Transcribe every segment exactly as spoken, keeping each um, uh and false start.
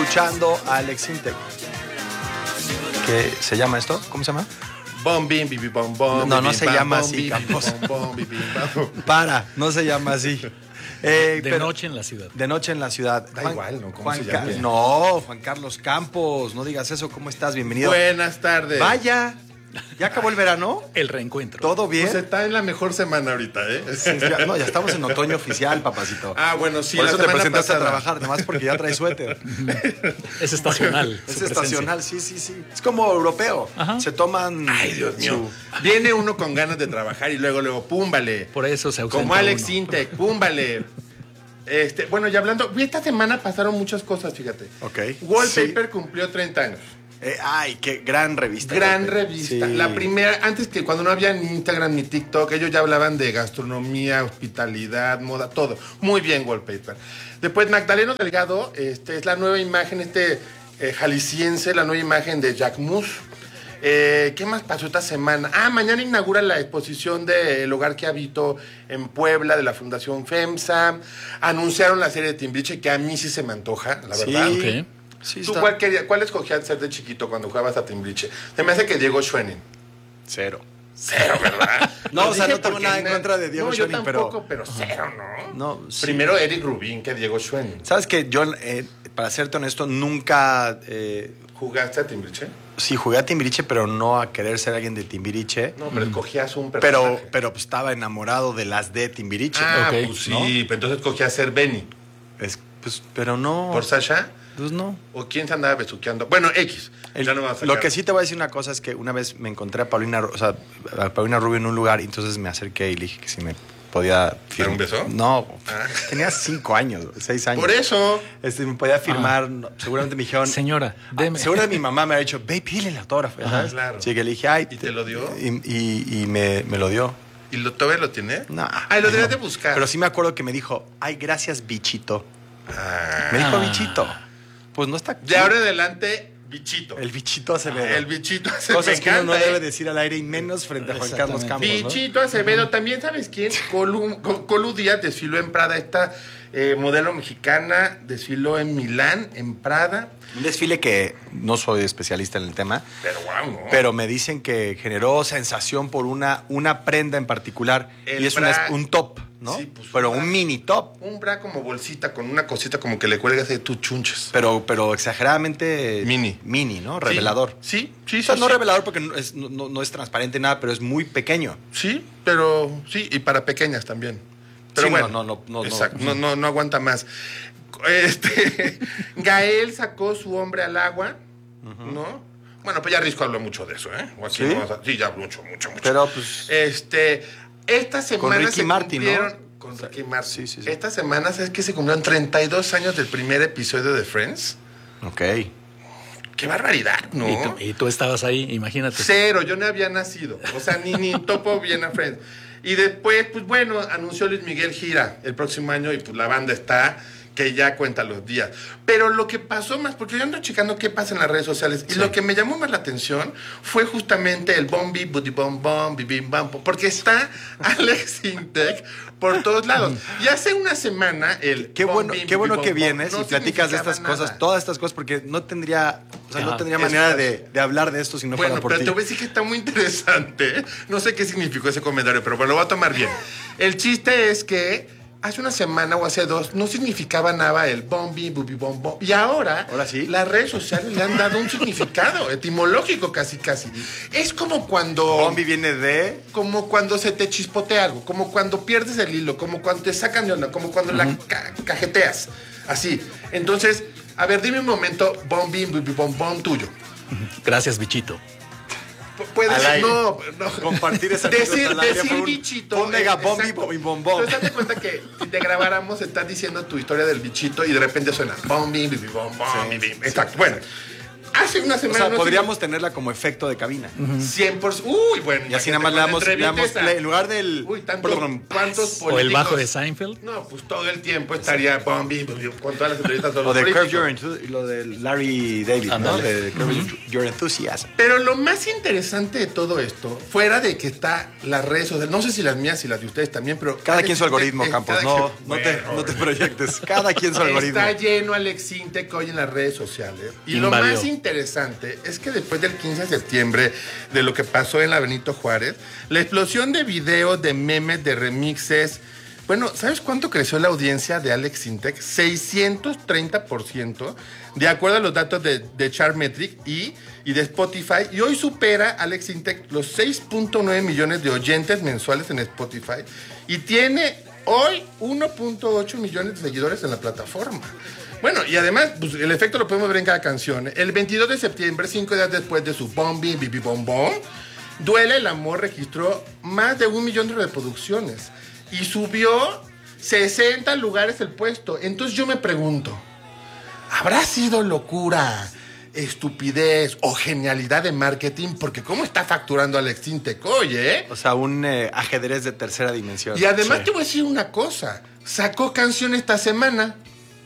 escuchando a Alex Intec. ¿Qué se llama esto? ¿Cómo se llama? Bom, bim, bim, bom, bom. No, no bim, se bam, llama bom, así, bim, Campos. bom, bom, bim, bim, bam. Para, no se llama así. Eh, de pero, noche en la ciudad. De noche en la ciudad. Da igual, ¿no? ¿Cómo Juan se Ca- llama? No, Juan Carlos Campos. No digas eso. ¿Cómo estás? Bienvenido. Buenas tardes. Vaya. ¿Ya acabó el verano? El reencuentro. ¿Todo bien? Pues está en la mejor semana ahorita, ¿eh? Sí, ya, no, ya estamos en otoño oficial, papacito. Ah, bueno, sí. Por la eso te semana presentaste pasada. a trabajar, nomás porque ya traes suéter. Es estacional. Es su estacional, sí, sí, sí. Es como europeo. Ajá. Se toman... Ay, Dios mío. su- Viene uno con ganas de trabajar y luego, luego, púmbale. Por eso se ausenta Como Alex uno. Intec, púmbale. Este, bueno, y hablando, esta semana pasaron muchas cosas, fíjate. Ok. Wallpaper Sí. cumplió treinta años. Eh, ay, qué gran revista. Gran Wallpaper. revista. Sí. La primera, antes que cuando no había ni Instagram ni TikTok, ellos ya hablaban de gastronomía, hospitalidad, moda, todo. Muy bien, Wallpaper. Después, Magdaleno Delgado, este, es la nueva imagen, este eh, jalisciense, la nueva imagen de Jack Mus. Eh, ¿Qué más pasó esta semana? Ah, mañana inaugura la exposición de El Hogar que Habito en Puebla de la Fundación FEMSA. Anunciaron la serie de Timbiriche, que a mí sí se me antoja, la Sí. verdad. Ok. Sí, ¿Tú está- cuál, quería- cuál escogías ser de chiquito cuando jugabas a Timbiriche? Se me hace que Diego Schwenning. Cero. Cero, ¿verdad? No, Lo o sea, dije no tengo porque nada en na- contra de Diego no, Schwenning, yo pero- tampoco, pero... cero, ¿no? No, sí. Primero Eric Rubin que Diego Schwenning. ¿Sabes que yo, eh, para serte honesto, nunca... eh, ¿Jugaste a Timbiriche? sí, jugué a Timbiriche, pero no a querer ser alguien de Timbiriche. No, pero escogías un Pero, personaje. pero pues, estaba enamorado de las de Timbiriche. Ah, Ok, pues sí, ¿no? pero entonces escogías ser Benny. Es- pues, pero no. ¿Por Sasha? Pues no. ¿O quién se andaba besuqueando? Bueno, X. El- ya no va a sacar. lo que sí te voy a decir una cosa es que una vez me encontré a Paulina, Ru- o sea, a Paulina Rubio en un lugar y entonces me acerqué y le dije que si me podía ¿Dar un beso? No, Ah. tenía cinco años, seis años. Por eso. Este, me podía firmar, no, seguramente me dijeron... Señora, Ah, deme. seguramente mi mamá me ha dicho, ve, pídele el autógrafo, ya Ajá, ¿sabes? claro. Sí, que le dije, ay... ¿Y te lo dio? Y, y- y me, me lo dio. ¿Y lo, todavía lo tiene? No. Ay, lo deberías No. de buscar. Pero sí me acuerdo que me dijo, ay, gracias, bichito. Ah. Me dijo Ah. bichito. Pues no está aquí. De ahora en adelante, bichito. El bichito Acevedo. El bichito hace Cosas me que uno no encanta, debe ¿eh? decir al aire y menos frente a Juan Carlos Campos, ¿no? Bichito Acevedo. También, ¿sabes quién? Colu, Co- Colu Díaz desfiló en Prada. Esta eh, modelo mexicana desfiló en Milán, en Prada. Un desfile que no soy especialista en el tema, Pero wow, ¿no? pero me dicen que generó sensación por una, una prenda en particular. El y es una- bra- un top, ¿no? Sí, pues, pero un bra- un mini top. Un bra como bolsita, con una cosita como que le cuelgas de tus chunches. Pero, pero exageradamente... Mini. Mini, ¿no? Revelador. Sí, sí, O sí. sea, no sí. revelador porque no es, no- no, no es transparente nada, pero es muy pequeño. Sí, pero sí, y para pequeñas también. Pero Sí, bueno, no, no, no, no, exacto, no. no, no, no aguanta más. Este, Gael sacó su hombre al agua, ¿no? Bueno, pues ya Risco habló mucho de eso, ¿eh? O aquí ¿Sí? no vamos a- sí, ya mucho, mucho, mucho. Pero pues... Este, esta semana Ricky se Martin, ¿no? cumplieron... Con Ricky Martin. Sí, sí, sí. Esta semana es que se cumplieron treinta y dos años del primer episodio de Friends. Ok. ¡Qué barbaridad!, ¿no? Y, tú, y tú estabas ahí, imagínate. Cero, yo no había nacido. O sea, ni, ni topo bien a Friends. Y después, pues bueno, anunció Luis Miguel gira el próximo año y pues la banda está que ya cuenta los días. Pero lo que pasó más, porque yo ando checando qué pasa en las redes sociales, y lo que me llamó más la atención fue justamente el bombi, buddy bom bom, bibim bam, porque está Alex Intec por todos lados. Y hace una semana el Qué bueno, bom, bim, qué bueno bibim, que bom, bom vienes no y platicas de significaba estas cosas, nada. todas estas cosas, porque no tendría, o sea, no Ajá, tendría es manera fácil. de, de hablar de esto si no Bueno, fuera por pero ti. te voy a decir que está muy interesante. ¿eh? No sé qué significó ese comentario, pero bueno, lo voy a tomar bien. El chiste es que hace una semana o hace dos no significaba nada el bombi, bubi, bom, bom. Y ahora, Ahora sí. las redes sociales le han dado un significado etimológico casi, casi. Es como cuando... Bombi viene de... Como cuando se te chispotea algo, como cuando pierdes el hilo, como cuando te sacan de onda, como cuando la ca- cajeteas. Así. Entonces, a ver, dime un momento, bombi, bubi, bom, bom tuyo. Gracias, bichito. Pu- Puedes Al aire. no, no. Compartir esa decir, anécdota al aire decir fue un- bichito. fue un mega eh, bombi, exacto. bombi, bom, bom. Entonces, date cuenta que si te grabáramos, estás diciendo tu historia del bichito y de repente suena bombi, bibi, bom, bom, Sí, bibi. sí. Exacto. Bueno, hace una O semana... sea, no podríamos tenerla como efecto de cabina. cien por ciento. Uy, bueno. Y así nada más le damos, le damos play. En lugar del... Uy, tanto, Perdón, ¿cuántos políticos? O el bajo de Seinfeld. No, pues todo el tiempo estaría Bombi con todas las entrevistas. O de Curve Your Enthusiasm, lo de Larry David, ¿no? Ándale. De Curve Your Enthusiasm. Pero lo más interesante de todo esto, fuera de que está las redes sociales, no sé si las mías y las de ustedes también, pero... Cada quien su algoritmo, eh, Campos. cada No, quien- no, te, bueno, no te proyectes. Cada quien su algoritmo. Está lleno Alex Intec hoy en las redes sociales. Y lo Invadió. más interesante es que después del quince de septiembre, de lo que pasó en la Benito Juárez, la explosión de videos, de memes, de remixes. Bueno, ¿sabes cuánto creció la audiencia de Alex Intec? seiscientos treinta por ciento, de acuerdo a los datos de, de Chartmetric y, y de Spotify. Y hoy supera Alex Intec los seis punto nueve millones de oyentes mensuales en Spotify. Y tiene hoy uno punto ocho millones de seguidores en la plataforma. Bueno, y además, pues, el efecto lo podemos ver en cada canción. El veintidós de septiembre, cinco días después de su Bombi, Bibi Bom Bom, Duele el Amor registró más de un millón de reproducciones y subió sesenta lugares el puesto. Entonces yo me pregunto, ¿habrá sido locura, estupidez o genialidad de marketing? Porque ¿cómo está facturando Alex Intec hoy, eh? O sea, un eh, ajedrez de tercera dimensión. Y además Sí. te voy a decir una cosa. Sacó canción esta semana.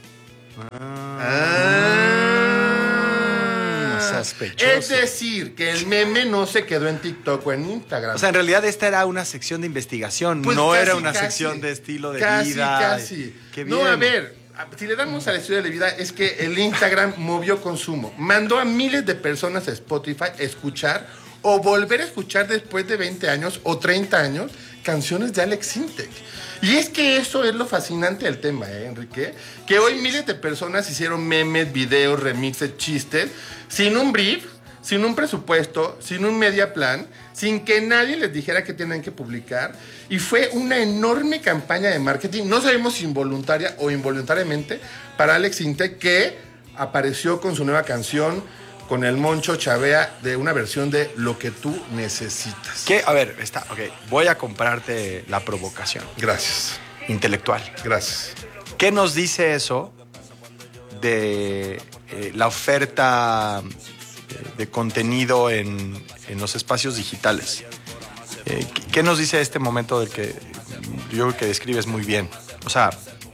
Ah. Sospechoso. Es decir, que el meme no se quedó en TikTok o en Instagram. O sea, en realidad esta era una sección de investigación, Pues no casi, era una casi. sección de estilo de casi, vida. Casi, Qué No, bien. a ver, a- si le damos a la historia de vida, es que el Instagram movió consumo. Mandó a miles de personas a Spotify a escuchar o volver a escuchar después de veinte años o treinta años canciones de Alex Intec. Y es que eso es lo fascinante del tema, ¿eh, Enrique? Que hoy miles de personas hicieron memes, videos, remixes, chistes, sin un brief, sin un presupuesto, sin un media plan, sin que nadie les dijera que tenían que publicar. Y fue una enorme campaña de marketing, no sabemos si involuntaria o involuntariamente, para Alex Intec, que apareció con su nueva canción, con el Moncho Chavea, de una versión de Lo que tú necesitas. ¿Qué? A ver, está, ok. Voy a comprarte la provocación Gracias, intelectual. gracias. ¿Qué nos dice eso de eh, la oferta eh, de contenido en, en los espacios digitales? Eh, ¿qué- ¿Qué nos dice este momento del que yo creo que describes muy bien? O sea,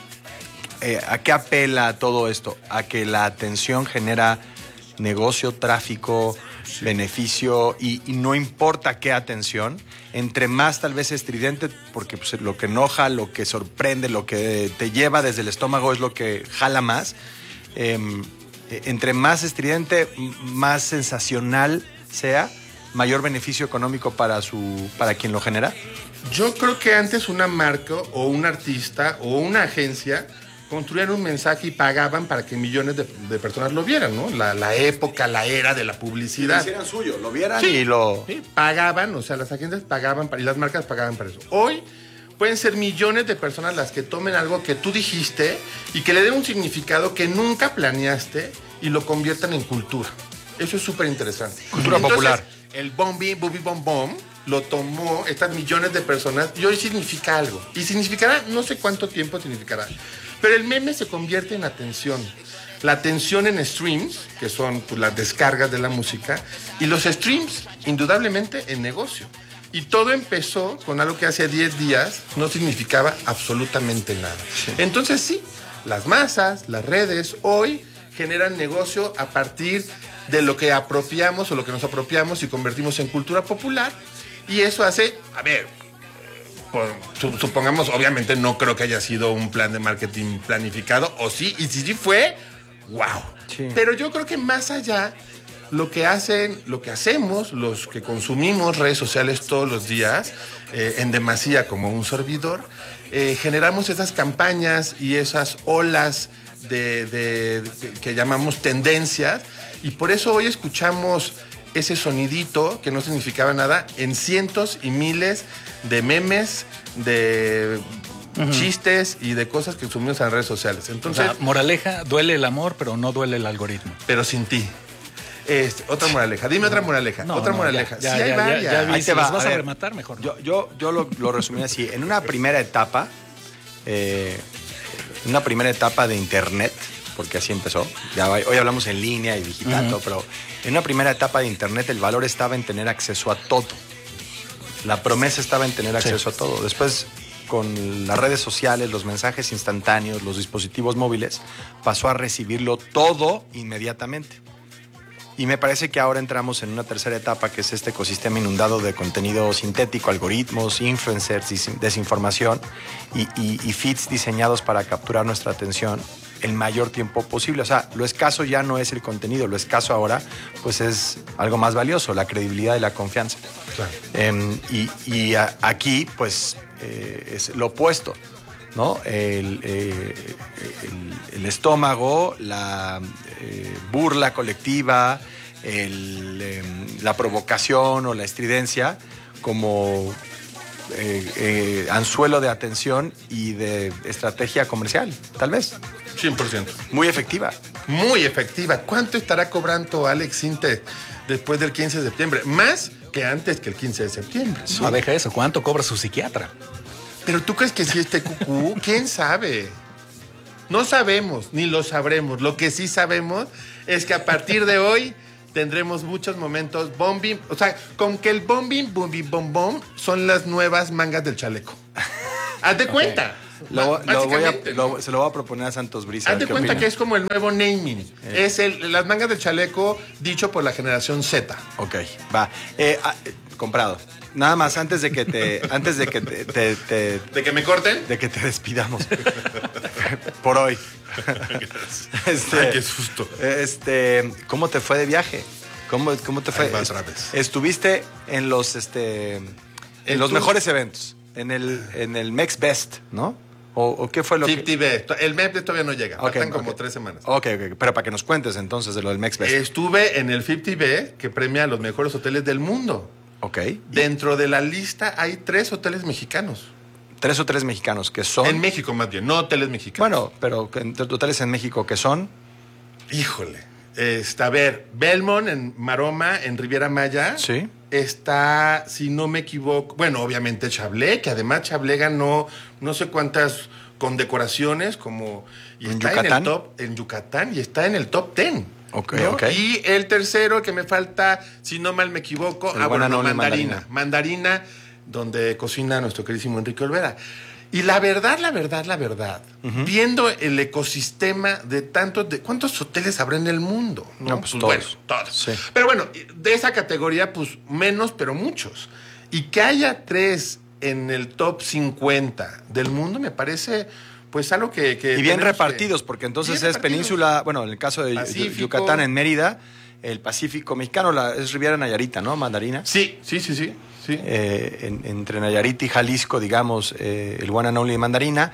eh, ¿a qué apela todo esto? A que la atención genera negocio, tráfico, beneficio y, y no importa qué atención, entre más tal vez estridente, porque pues, lo que enoja, lo que sorprende, lo que te lleva desde el estómago es lo que jala más. Eh, entre más estridente, m- más sensacional sea, mayor beneficio económico para su para quien lo genera. Yo creo que antes una marca o un artista o una agencia construían un mensaje y pagaban para que millones de, de personas lo vieran, ¿no? La, la época, la era de la publicidad. suyo, lo vieran Sí. y lo... Sí, pagaban, o sea, las agencias pagaban para, y las marcas pagaban para eso. Hoy pueden ser millones de personas las que tomen algo que tú dijiste y que le den un significado que nunca planeaste y lo conviertan en cultura. Eso es súper interesante. Cultura popular. El Bombi, Bubi Bom Bom lo tomó estas millones de personas y hoy significa algo. Y significará, no sé cuánto tiempo significará. Pero el meme se convierte en atención. La atención en streams, que son pues, las descargas de la música, y los streams, indudablemente, en negocio. Y todo empezó con algo que hace diez días no significaba absolutamente nada. Entonces sí, las masas, las redes, hoy generan negocio a partir de lo que apropiamos o lo que nos apropiamos y convertimos en cultura popular. Y eso hace, a ver, por- su- supongamos, obviamente no creo que haya sido un plan de marketing planificado, o sí, y si sí fue, wow. Sí. Pero yo creo que más allá, lo que hacen, lo que hacemos, los que consumimos redes sociales todos los días, eh, en demasía como un servidor, eh, generamos esas campañas y esas olas de, de- de- que llamamos tendencias, y por eso hoy escuchamos ese sonidito que no significaba nada en cientos y miles de memes, de chistes y de cosas que consumimos en las redes sociales. O Entonces, sea, moraleja, duele el amor, pero no duele el algoritmo. pero sin ti. Este, otra moraleja. Dime otra moraleja. No, otra no, moraleja. ya, sí, ya, hay ya, varias. ya vi. Ahí Si te va, las vas a ver, rematar, mejor no. Yo, yo, yo lo, lo resumí así. En una primera etapa, eh, en una primera etapa de internet, porque así empezó. Ya hoy hablamos en línea y digital, uh-huh. todo, pero en una primera etapa de Internet el valor estaba en tener acceso a todo. La promesa estaba en tener acceso sí. a todo. Después, con las redes sociales, los mensajes instantáneos, los dispositivos móviles, pasó a recibirlo todo inmediatamente. Y me parece que ahora entramos en una tercera etapa, que es este ecosistema inundado de contenido sintético, algoritmos, influencers, desinformación y, y, y feeds diseñados para capturar nuestra atención el mayor tiempo posible. O sea, lo escaso ya no es el contenido, lo escaso ahora pues es algo más valioso, la credibilidad y la confianza. Claro. Eh, y y a, aquí pues eh, es lo opuesto, ¿no? El, eh, el, el estómago, la eh, burla colectiva, el, eh, la provocación o la estridencia como eh, eh, anzuelo de atención y de estrategia comercial, tal vez. cien por ciento. Muy efectiva. Muy efectiva. ¿Cuánto estará cobrando Alex Sintek después del quince de septiembre? Más que antes que el quince de septiembre. Sí. No, deja eso. ¿Cuánto cobra su psiquiatra? ¿Pero tú crees que sí esté cucú? ¿Quién sabe? No sabemos, ni lo sabremos. Lo que sí sabemos es que a partir de hoy tendremos muchos momentos bombing. O sea, con que el bombing, bombing, bom, bom son las nuevas mangas del chaleco. Haz de okay. cuenta. Lo, lo voy a, lo, se lo voy a proponer a Santos Brisa. Haz de cuenta opina. Que es como el nuevo naming. Eh. Es el, las mangas del chaleco dicho por la generación Z. Ok, va. Eh, ah, comprado. Nada más, antes de que te... antes de que te, te, te... ¿De que me corten? De que te despidamos. Por hoy. Este, Ay, qué susto. Este, ¿cómo te fue de viaje? ¿Cómo, cómo te fue? Ahí va otra vez. Estuviste en los, este, en los mejores eventos. En el, en el Mex Best, ¿no? ¿O, o qué fue lo cincuenta que...? B. El Mex Best todavía no llega. Okay, Faltan como okay. tres semanas. Ok, ok. Pero para que nos cuentes entonces de lo del Mex Best. Estuve en el cincuenta B, que premia a los mejores hoteles del mundo. Ok. Dentro de la lista hay tres hoteles mexicanos. Tres hoteles mexicanos que son... En México más bien, no hoteles mexicanos. Bueno, pero hoteles en México que son... Híjole. Está, a ver, Belmont en Maroma, en Riviera Maya. Sí. Está, si no me equivoco, bueno, obviamente Chablé, que además Chablé ganó no sé cuántas condecoraciones, como... Y ¿En está Yucatán? En el top, en Yucatán, y está en el top ten. Ok, ¿no? ok. Y el tercero que me falta, si no mal me equivoco, el ah, bueno, no, mandarina. mandarina. Mandarina, donde cocina nuestro queridísimo Enrique Olvera. Y la verdad, la verdad, la verdad, uh-huh. viendo el ecosistema de tantos, de ¿cuántos hoteles habrá en el mundo? No, no pues, pues todos. Bueno, todos. Sí. Pero bueno, de esa categoría, pues menos, pero muchos. Y que haya tres en el top cincuenta del mundo me parece... Pues algo que... que y bien repartidos, que, porque entonces es península, bueno, en el caso de Pacífico, Yucatán, en Mérida, el Pacífico mexicano, la, es Riviera Nayarita, ¿no? Mandarina. Sí, sí, sí, sí. sí. Eh, en, entre Nayarit y Jalisco, digamos, eh, el One and Only de Mandarina,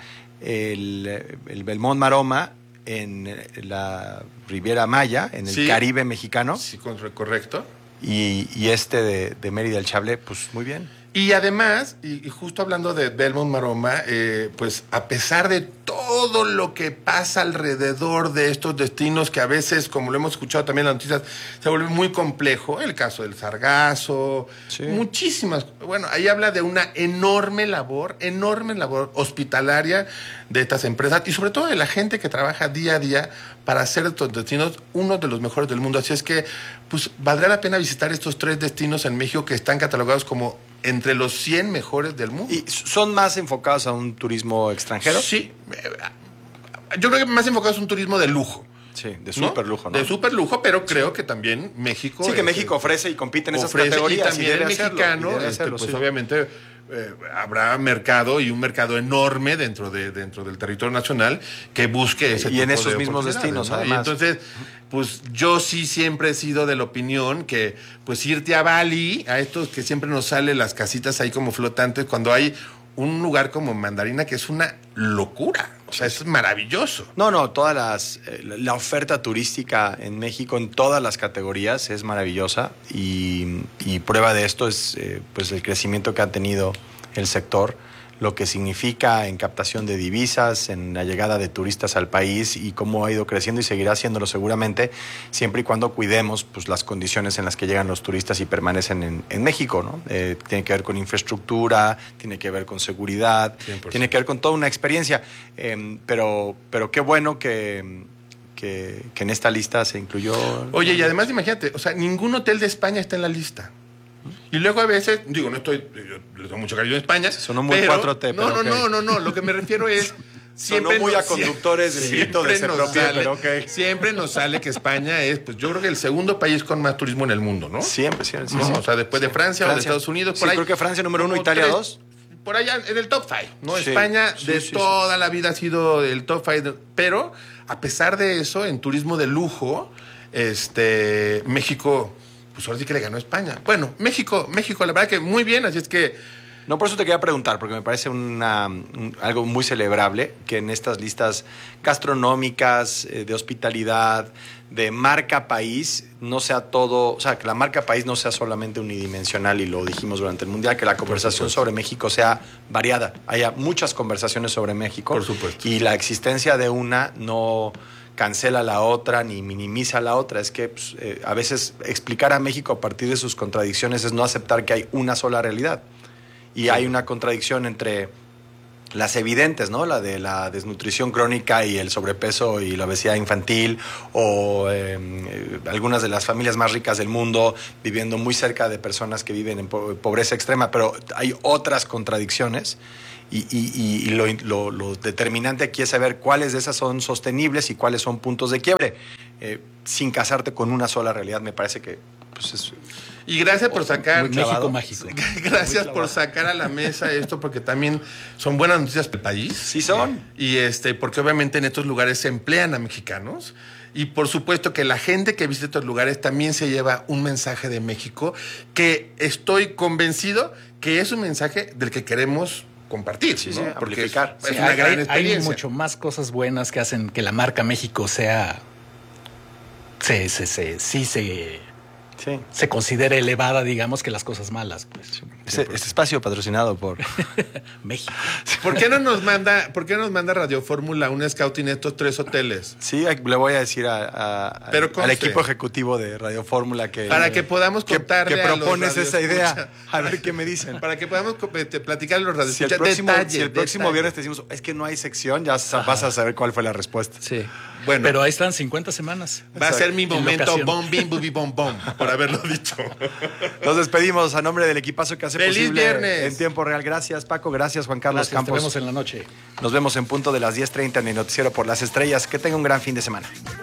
el, el Belmont Maroma en la Riviera Maya, en el sí. Caribe mexicano. Sí, correcto. Y, y este de, de Mérida, el Chablé, pues muy bien. Y además, y, y justo hablando de Belmont Maroma, eh, pues a pesar de todo lo que pasa alrededor de estos destinos que a veces, como lo hemos escuchado también en las noticias, se vuelve muy complejo, el caso del sargazo, sí. muchísimas, bueno, ahí habla de una enorme labor, enorme labor hospitalaria de estas empresas y sobre todo de la gente que trabaja día a día para hacer estos destinos uno de los mejores del mundo. Así es que, pues, valdrá la pena visitar estos tres destinos en México que están catalogados como entre los cien mejores del mundo. ¿Y son más enfocados a un turismo extranjero? Sí. Yo creo que más enfocados a un turismo de lujo. Sí, de súper lujo, ¿no? De súper lujo, pero creo sí. que también México... Sí, que México ofrece y compite en esas ofrece, categorías. Y también y el mexicano, hacerlo, este, pues sí. obviamente... Eh, habrá mercado y un mercado enorme dentro de dentro del territorio nacional que busque ese y tipo en esos de mismos destinos, ¿no? además. Y entonces, pues yo sí siempre he sido de la opinión que pues irte a Bali, a estos que siempre nos salen las casitas ahí como flotantes, cuando hay un lugar como Mandarina que es una locura. O sea, es maravilloso. No, no, todas las eh, la oferta turística en México en todas las categorías es maravillosa y, y prueba de esto es eh, pues el crecimiento que ha tenido el sector, lo que significa en captación de divisas, en la llegada de turistas al país y cómo ha ido creciendo y seguirá haciéndolo seguramente, siempre y cuando cuidemos pues, las condiciones en las que llegan los turistas y permanecen en, en México, ¿no? Eh, tiene que ver con infraestructura, tiene que ver con seguridad, cien por ciento. Tiene que ver con toda una experiencia, eh, pero, pero qué bueno que... que que, que en esta lista se incluyó. Oye, y además imagínate, o sea, ningún hotel de España está en la lista. Y luego a veces, digo, no estoy, yo les doy mucho cariño a España. Sonó muy pero, cuatro T, no, pero no, okay. no, no, no, lo que me refiero es... Sonó muy a conductores del grito de nos Cepropie, sale, pero ok. siempre nos sale que España es, pues yo creo que el segundo país con más turismo en el mundo, ¿no? Siempre, siempre. Sí, ¿No? sí. O sea, después de Francia, Francia o de Estados Unidos. Sí, por ahí, creo que Francia número uno, como Italia tres, dos. Por allá en el top five, ¿no? Sí, España sí, de sí, toda sí. la vida ha sido el top five, pero a pesar de eso, en turismo de lujo, este, México, pues ahora sí que le ganó a España. Bueno, México, México, la verdad que muy bien, así es que... No, por eso te quería preguntar, porque me parece una, un, algo muy celebrable que en estas listas gastronómicas, eh, de hospitalidad, de marca país, no sea todo, o sea, que la marca país no sea solamente unidimensional, y lo dijimos durante el Mundial, que la conversación sobre México sea variada, haya muchas conversaciones sobre México. Por supuesto. Y la existencia de una no cancela la otra ni minimiza la otra. Es que pues, eh, a veces explicar a México a partir de sus contradicciones es no aceptar que hay una sola realidad. Y hay una contradicción entre las evidentes, ¿no? La de la desnutrición crónica y el sobrepeso y la obesidad infantil, o eh, eh, algunas de las familias más ricas del mundo viviendo muy cerca de personas que viven en po- pobreza extrema, pero hay otras contradicciones. Y, y, y lo, lo, lo determinante aquí es saber cuáles de esas son sostenibles y cuáles son puntos de quiebre, eh, sin casarte con una sola realidad. Me parece que pues, es... Y gracias por sacar... México mágico. Gracias por sacar a la mesa esto, porque también son buenas noticias para el país. Sí son. Y este, porque obviamente en estos lugares se emplean a mexicanos. Y por supuesto que la gente que visita estos lugares también se lleva un mensaje de México, que estoy convencido que es un mensaje del que queremos compartir, Sí, ¿no? sí, Porque es, amplificar. es Sí, una hay, gran hay- experiencia. hay mucho más cosas buenas que hacen que la marca México sea. Se, se, se, sí se, Sí. se considere elevada, digamos, que las cosas malas. Pues. Este, este espacio patrocinado por... México. ¿Por qué no nos manda, por qué no nos manda Radio Fórmula un scouting estos tres hoteles? Sí, le voy a decir a, a- Pero al conste. equipo ejecutivo de Radio Fórmula que... Para que podamos que, contarle que a los propones esa idea. radioescuchas. A ver qué me dicen. Para que podamos co- te, platicar los radios. Si el próximo, detalle, si el próximo detalle. viernes te decimos, es que no hay sección, ya sa- vas a saber cuál fue la respuesta. Sí. Bueno. Pero ahí están cincuenta semanas. Va a ser mi En momento locación. bom, bim, bubi, bom, bom, por haberlo dicho. Nos despedimos a nombre del equipazo que hace ¡Feliz posible viernes! en tiempo real. Gracias, Paco. Gracias, Juan Carlos Gracias, te Campos. vemos en la noche. Nos vemos en punto de las diez treinta en el Noticiero por las Estrellas. Que tenga un gran fin de semana.